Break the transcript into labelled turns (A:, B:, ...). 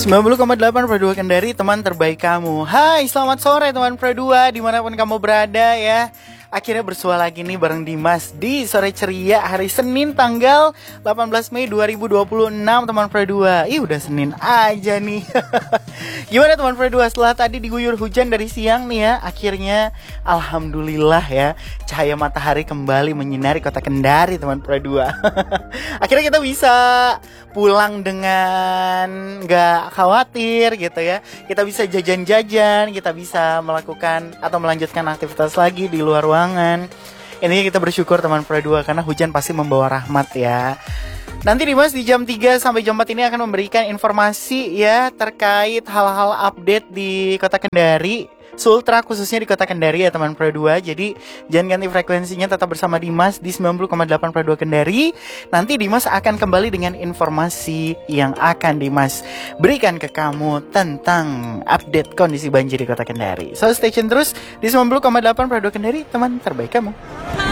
A: 90,8 Pro 2 Kendari, teman terbaik kamu. Hai, selamat sore teman Pro 2 dimanapun kamu berada ya. Akhirnya bersua lagi nih bareng Dimas di Sore Ceria hari Senin tanggal 18 Mei 2026 teman Pro 2. Ih udah Senin aja nih. Gimana teman Pro 2 setelah tadi diguyur hujan dari siang nih ya. Akhirnya alhamdulillah ya, cahaya matahari kembali menyinari kota Kendari teman Pro 2. Akhirnya kita bisa pulang dengan gak khawatir gitu ya. Kita bisa jajan-jajan, kita bisa melakukan atau melanjutkan aktivitas lagi di luar ruangan. Ini kita bersyukur teman Pro 2 karena hujan pasti membawa rahmat ya. Nanti Dimas di jam 3 sampai jam 4 ini akan memberikan informasi ya terkait hal-hal update di Kota Kendari, Sultra khususnya di Kota Kendari ya teman Pro 2. Jadi jangan ganti frekuensinya, tetap bersama Dimas di 90,8 Pro 2 Kendari. Nanti Dimas akan kembali dengan informasi yang akan Dimas berikan ke kamu tentang update kondisi banjir di Kota Kendari. So stay tune terus di 90,8 Pro 2 Kendari, teman terbaik kamu.